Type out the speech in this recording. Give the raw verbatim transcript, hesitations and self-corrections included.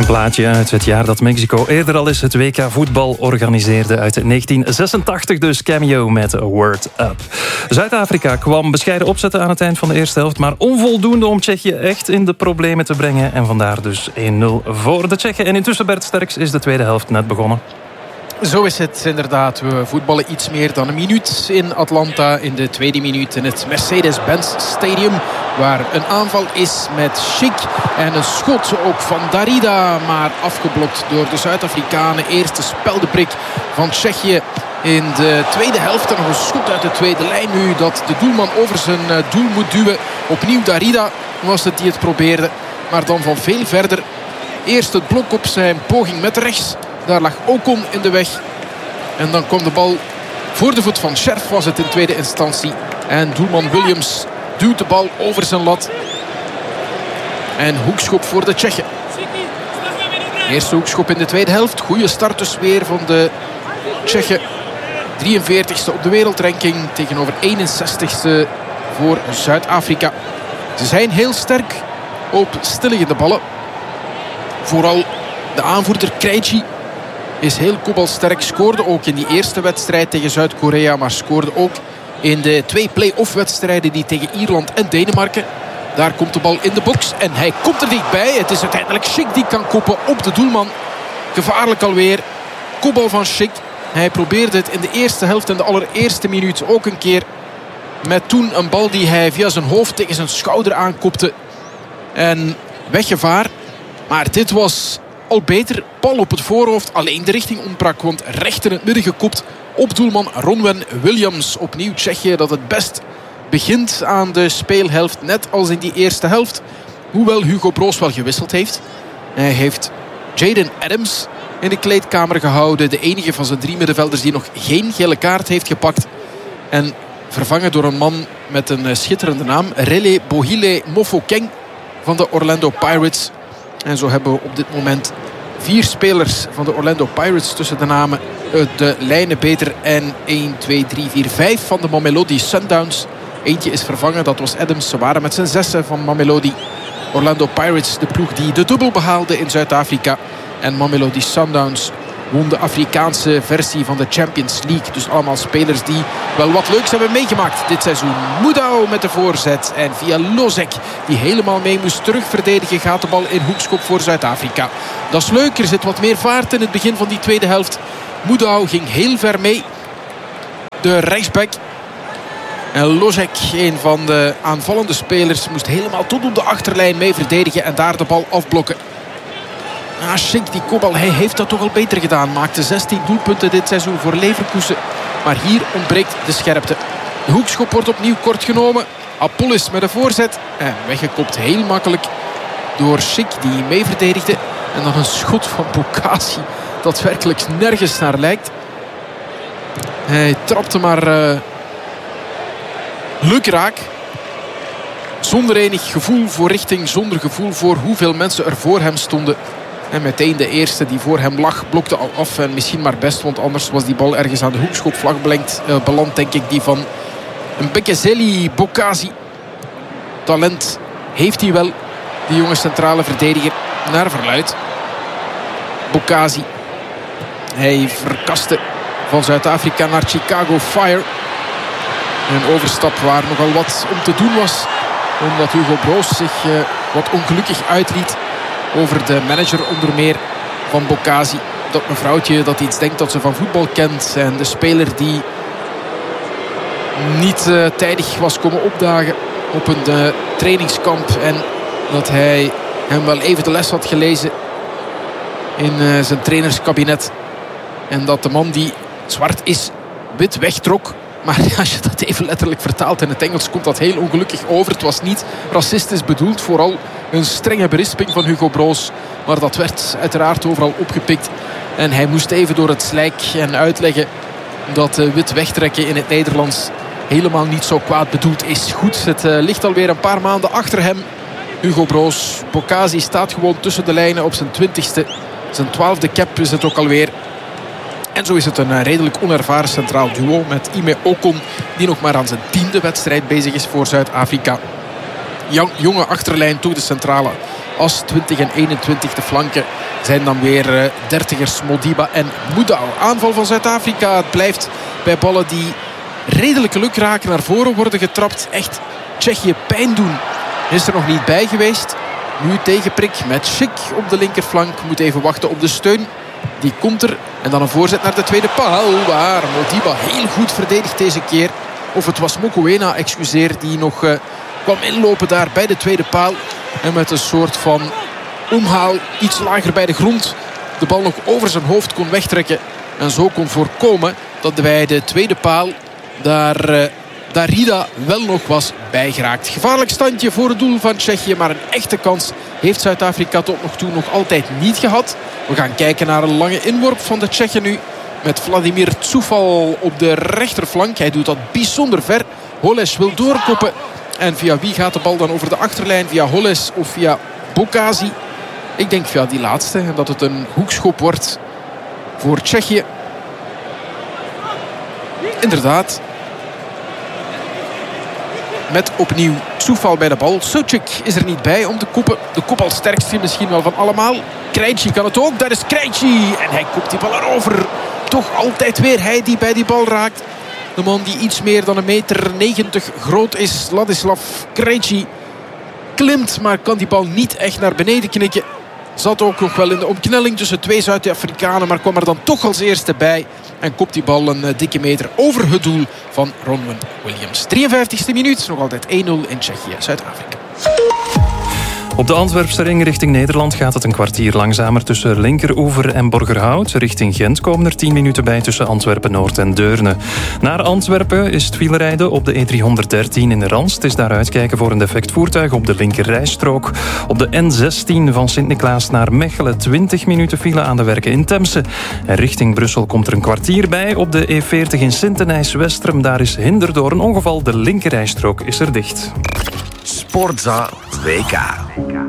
Een plaatje uit het jaar dat Mexico eerder al eens het W K voetbal organiseerde. Uit negentien zesentachtig dus, Cameo met Word Up. Zuid-Afrika kwam bescheiden opzetten aan het eind van de eerste helft, maar onvoldoende om Tsjechië echt in de problemen te brengen. En vandaar dus één nul voor de Tsjechen. En intussen, Bert Sterks, is de tweede helft net begonnen. Zo is het inderdaad. We voetballen iets meer dan een minuut in Atlanta. In de tweede minuut in het Mercedes-Benz Stadium. Waar een aanval is met Schick. En een schot ook van Darida. Maar afgeblokt door de Zuid-Afrikanen. Eerste speldeprik van Tsjechië in de tweede helft. En nog een schot uit de tweede lijn nu. Dat de doelman over zijn doel moet duwen. Opnieuw Darida was het die het probeerde. Maar dan van veel verder. Eerst het blok op zijn poging met rechts. Daar lag Ocon in de weg. En dan kwam de bal voor de voet van Scherf, was het in tweede instantie. En doelman Williams duwt de bal over zijn lat. En hoekschop voor de Tsjechen. Eerste hoekschop in de tweede helft. Goede start dus weer van de Tsjechen. drieënveertigste op de wereldranking tegenover eenenzestigste voor Zuid-Afrika. Ze zijn heel sterk op stilliggende ballen. Vooral de aanvoerder Krejci is heel kopbalsterk. Scoorde ook in die eerste wedstrijd tegen Zuid-Korea. Maar scoorde ook in de twee play-off wedstrijden die tegen Ierland en Denemarken. Daar komt de bal in de box. En hij komt er dichtbij. Het is uiteindelijk Schick die kan koppen op de doelman. Gevaarlijk alweer. Kopbal van Schick. Hij probeerde het in de eerste helft en de allereerste minuut ook een keer. Met toen een bal die hij via zijn hoofd tegen zijn schouder aankopte. En weggevaar. Maar dit was al beter. Bal op het voorhoofd. Alleen de richting ontbrak. Want recht in het midden gekopt op doelman Ronwen Williams. Opnieuw Tsjechië dat het best begint aan de speelhelft. Net als in die eerste helft. Hoewel Hugo Broos wel gewisseld heeft. Hij heeft Jaden Adams in de kleedkamer gehouden. De enige van zijn drie middenvelders die nog geen gele kaart heeft gepakt. En vervangen door een man met een schitterende naam. Rele Bohile Mofokeng van de Orlando Pirates. En zo hebben we op dit moment vier spelers van de Orlando Pirates tussen de namen. De lijnen beter en één, twee, drie, vier, vijf van de Mamelodi Sundowns. Eentje is vervangen, dat was Adams. Ze waren met z'n zessen van Mamelodi. Orlando Pirates, de ploeg die de dubbel behaalde in Zuid-Afrika. En Mamelodi Sundowns won de Afrikaanse versie van de Champions League. Dus allemaal spelers die wel wat leuks hebben meegemaakt dit seizoen. Moedau met de voorzet. En via Lozek, die helemaal mee moest terugverdedigen, gaat de bal in hoekschop voor Zuid-Afrika. Dat is leuk, er zit wat meer vaart in het begin van die tweede helft. Moedau ging heel ver mee. De rechtsback. En Lozek, een van de aanvallende spelers, moest helemaal tot op de achterlijn mee verdedigen en daar de bal afblokken. Ah, Schick, die kopbal, hij heeft dat toch al beter gedaan. Maakte zestien doelpunten dit seizoen voor Leverkusen. Maar hier ontbreekt de scherpte. De hoekschop wordt opnieuw kort genomen. Apollis met een voorzet. En weggekopt heel makkelijk door Schick, die mee verdedigde. En dan een schot van Bokassi dat werkelijk nergens naar lijkt. Hij trapte maar uh, leuk raak. Zonder enig gevoel voor richting. Zonder gevoel voor hoeveel mensen er voor hem stonden. En meteen de eerste die voor hem lag blokte al af. En misschien maar best, want anders was die bal ergens aan de hoekschopvlag belandt, uh, beland, denk ik. Die van een Bekezeli Bokassi. Talent heeft hij wel, die jonge centrale verdediger. Naar verluidt. Bokassi. Hij verkaste van Zuid-Afrika naar Chicago Fire. Een overstap waar nogal wat om te doen was. Omdat Hugo Broos zich uh, wat ongelukkig uitliet over de manager onder meer van Bokassi. Dat mevrouwtje dat iets denkt dat ze van voetbal kent. En de speler die niet uh, tijdig was komen opdagen op een uh, trainingskamp. En dat hij hem wel even de les had gelezen in uh, zijn trainerskabinet. En dat de man die zwart is, wit wegtrok. Maar als je dat even letterlijk vertaalt in het Engels, komt dat heel ongelukkig over. Het was niet racistisch bedoeld. Vooral een strenge berisping van Hugo Broos. Maar dat werd uiteraard overal opgepikt. En hij moest even door het slijk en uitleggen dat uh, wit wegtrekken in het Nederlands helemaal niet zo kwaad bedoeld is. Goed, het uh, ligt alweer een paar maanden achter hem. Hugo Broos. Bokassi staat gewoon tussen de lijnen op zijn twintigste. Zijn twaalfde cap is het ook alweer. En zo is het een redelijk onervaren centraal duo met Ime Ocon, die nog maar aan zijn tiende wedstrijd bezig is voor Zuid-Afrika. Jonge achterlijn toe de centrale as twintig en eenentwintig. De flanken zijn dan weer uh, dertigers Modiba en Moedal. Aanval van Zuid-Afrika. Het blijft bij ballen die redelijk geluk raken naar voren worden getrapt. Echt Tsjechië pijn doen. Is er nog niet bij geweest. Nu tegenprik met Schick op de linkerflank. Moet even wachten op de steun. Die komt er. En dan een voorzet naar de tweede paal. Waar Modiba heel goed verdedigt deze keer. Of het was Mokoena, excuseer, die nog uh, kwam inlopen daar bij de tweede paal. En met een soort van omhaal iets lager bij de grond de bal nog over zijn hoofd kon wegtrekken. En zo kon voorkomen dat bij de tweede paal daar uh, Darida wel nog was bijgeraakt. Gevaarlijk standje voor het doel van Tsjechië. Maar een echte kans heeft Zuid-Afrika tot nog toe nog altijd niet gehad. We gaan kijken naar een lange inworp van de Tsjechen nu. Met Vladimir Coufal op de rechterflank. Hij doet dat bijzonder ver. Holeš wil doorkoppen. En via wie gaat de bal dan over de achterlijn? Via Holeš of via Bokazi? Ik denk via die laatste. En dat het een hoekschop wordt voor Tsjechië. Inderdaad. Met opnieuw Coufal bij de bal. Suchik is er niet bij om te koppen. De kop al sterkste misschien wel van allemaal. Krejci kan het ook. Daar is Krejci. En hij kopt die bal erover. Toch altijd weer hij die bij die bal raakt. De man die iets meer dan een meter negentig groot is. Ladislav Krejci klimt, maar kan die bal niet echt naar beneden knikken. Zat ook nog wel in de omknelling tussen twee Zuid-Afrikanen. Maar kwam er dan toch als eerste bij. En kopt die bal een uh, dikke meter over het doel van Ronwen Williams. drieënvijftigste minuut. Nog altijd één nul in Tsjechië, Zuid-Afrika. Op de Antwerpse ring richting Nederland gaat het een kwartier langzamer tussen Linkeroever en Borgerhout. Richting Gent komen er tien minuten bij tussen Antwerpen-Noord en Deurne. Naar Antwerpen is het wielrijden op de E driehonderddertien in Rans. Het is daar uitkijken voor een defect voertuig op de linkerrijstrook. Op de N zestien van Sint-Niklaas naar Mechelen twintig minuten file aan de werken in Temse. En richting Brussel komt er een kwartier bij. Op de E veertig in Sint-Denijs-Westrum, daar is hinder door een ongeval. De linkerrijstrook is er dicht. Sportza W K.